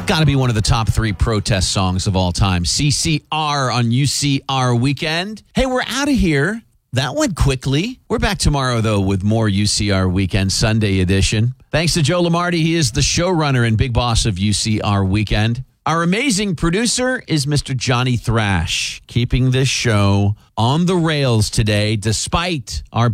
Got to be one of the top 3 protest songs of all time. CCR on UCR Weekend. Hey, we're out of here. That went quickly. We're back tomorrow, though, with more UCR Weekend Sunday edition. Thanks to Joe Lamardi. He is the showrunner and big boss of UCR Weekend. Our amazing producer is Mr. Johnny Thrash, keeping this show on the rails today, despite our